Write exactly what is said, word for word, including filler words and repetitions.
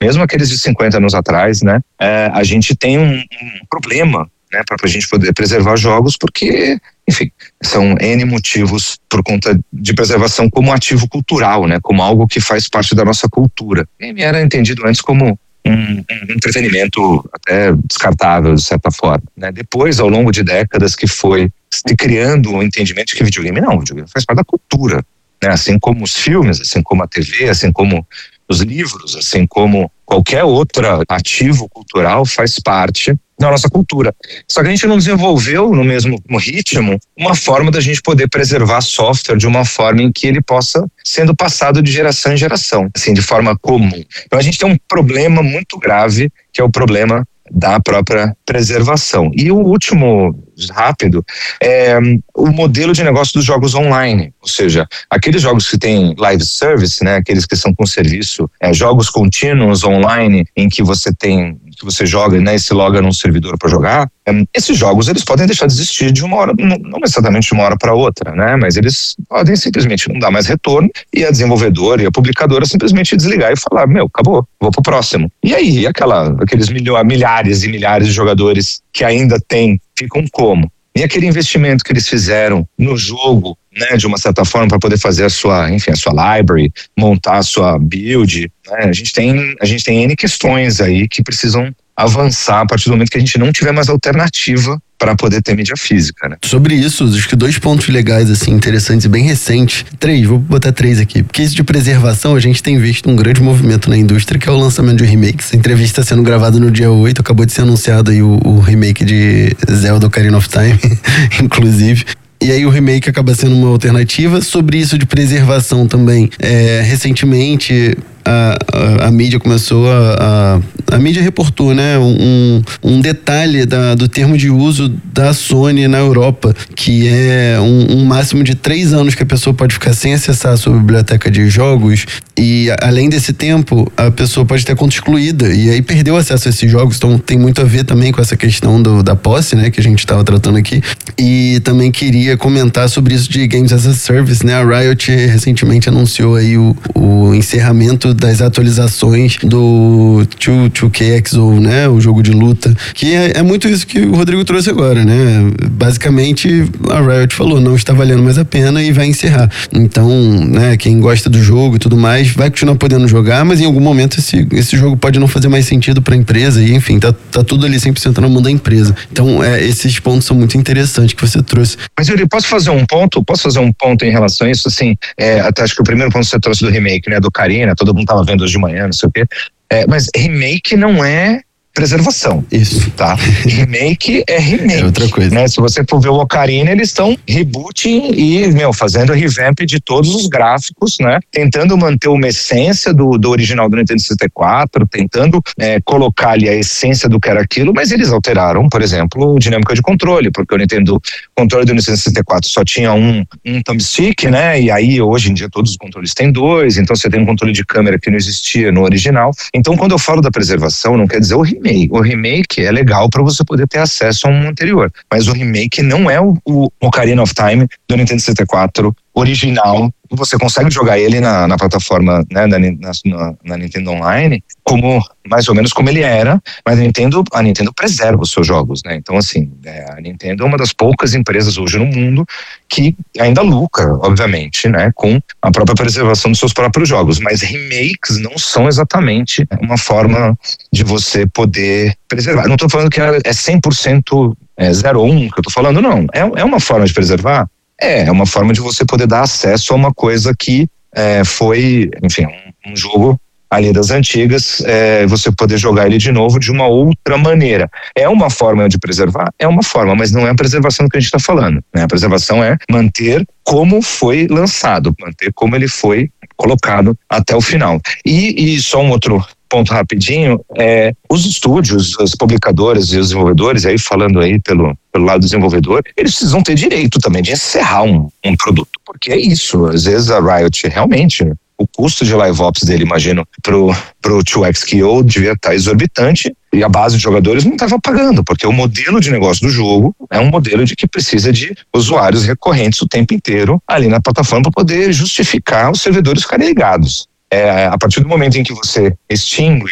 mesmo aqueles de cinquenta anos atrás, né? É, a gente tem um, um problema, né, para a gente poder preservar jogos, porque, enfim, são N motivos por conta de preservação como ativo cultural, né, como algo que faz parte da nossa cultura. Game era entendido antes como um, um entretenimento até descartável, de certa forma, né? Depois, ao longo de décadas, que foi se criando o um entendimento de que videogame não, videogame faz parte da cultura, né? Assim como os filmes, assim como a T V, assim como os livros, assim como qualquer outro ativo cultural faz parte da nossa cultura. Só que a gente não desenvolveu no mesmo ritmo uma forma da gente poder preservar software de uma forma em que ele possa sendo passado de geração em geração, assim, de forma comum. Então a gente tem um problema muito grave, que é o problema da própria preservação. E o último, rápido, é o modelo de negócio dos jogos online, ou seja, aqueles jogos que têm live service, né, aqueles que são com serviço, é, jogos contínuos online em que você tem, que você joga, né, e se loga num servidor para jogar, é, esses jogos eles podem deixar de existir de uma hora, não, não necessariamente de uma hora para outra, né, mas eles podem simplesmente não dar mais retorno e a desenvolvedora e a publicadora simplesmente desligar e falar, meu, acabou, vou pro próximo. E aí, aquela, aqueles milho, milhares e milhares de jogadores que ainda têm, ficam como? E aquele investimento que eles fizeram no jogo, né, de uma certa forma, para poder fazer a sua, enfim, a sua library, montar a sua build, né, a gente tem, a gente tem N questões aí que precisam avançar a partir do momento que a gente não tiver mais alternativa para poder ter mídia física, né? Sobre isso, acho que dois pontos legais, assim, interessantes e bem recentes. Três, vou botar três aqui. Porque isso de preservação, a gente tem visto um grande movimento na indústria, que é o lançamento de remakes. A entrevista está sendo gravada no dia oito, acabou de ser anunciado aí o, o remake de Zelda Ocarina of Time, inclusive. E aí o remake acaba sendo uma alternativa. Sobre isso de preservação também, é, recentemente a, a, a mídia começou a, a... A mídia reportou, né, um, um detalhe da, do termo de uso da Sony na Europa, que é um, um máximo de três anos que a pessoa pode ficar sem acessar a sua biblioteca de jogos, e além desse tempo, a pessoa pode ter conta excluída, e aí perdeu acesso a esses jogos. Então tem muito a ver também com essa questão do, da posse, né, que a gente estava tratando aqui. E também queria comentar sobre isso de Games as a Service, né, a Riot recentemente anunciou aí o, o encerramento das atualizações do dois K X O, né, o jogo de luta, que é, é muito isso que o Rodrigo trouxe agora, né, basicamente a Riot falou, não está valendo mais a pena e vai encerrar. Então, né, quem gosta do jogo e tudo mais, vai continuar podendo jogar, mas em algum momento esse, esse jogo pode não fazer mais sentido para a empresa e, enfim, tá, tá tudo ali cem por cento na mão da empresa. Então, é, esses pontos são muito interessantes que você trouxe. Mas, Yuri, posso fazer um ponto? Posso fazer um ponto em relação a isso? Assim, é, até acho que o primeiro ponto que você trouxe do remake, né, do Ocarina, todo mundo tava vendo hoje de manhã, não sei o quê. É, mas remake não é preservação. Isso. Tá? Remake é remake. É outra coisa. Né? Se você for ver o Ocarina, eles estão rebooting e, meu, fazendo revamp de todos os gráficos, né? Tentando manter uma essência do, do original do Nintendo sessenta e quatro, tentando é, colocar ali a essência do que era aquilo, mas eles alteraram, por exemplo, dinâmica de controle, porque o Nintendo, o controle do Nintendo sessenta e quatro só tinha um, um thumbstick, né? E aí, hoje em dia, todos os controles têm dois, então você tem um controle de câmera que não existia no original. Então, quando eu falo da preservação, não quer dizer o remake. O remake é legal para você poder ter acesso a um anterior, mas o remake não é o, o Ocarina of Time do Nintendo sessenta e quatro original. Você consegue jogar ele na, na plataforma, né, na, na, na Nintendo Online, como mais ou menos como ele era, mas a Nintendo, a Nintendo preserva os seus jogos, né? Então, assim, é, a Nintendo é uma das poucas empresas hoje no mundo que ainda lucra, obviamente, né, com a própria preservação dos seus próprios jogos, mas remakes não são exatamente uma forma de você poder preservar. Não estou falando que é cem por cento é, zero ou um que eu estou falando, não. É, é uma forma de preservar. É, é uma forma de você poder dar acesso a uma coisa que é, foi, enfim, um, um jogo ali das antigas, é, você poder jogar ele de novo de uma outra maneira. É uma forma de preservar? É uma forma, mas não é a preservação que a gente está falando, né? A preservação é manter como foi lançado, manter como ele foi colocado até o final. E, e só um outro ponto rapidinho, é, os estúdios, as publicadoras e os desenvolvedores, aí falando aí pelo, pelo lado do desenvolvedor, eles precisam ter direito também de encerrar um, um produto, porque é isso, às vezes a Riot realmente, o custo de live ops dele, imagino, pro, pro dois X K O devia estar exorbitante e a base de jogadores não estava pagando, porque o modelo de negócio do jogo é um modelo de que precisa de usuários recorrentes o tempo inteiro ali na plataforma para poder justificar os servidores ficarem ligados. É, a partir do momento em que você extingue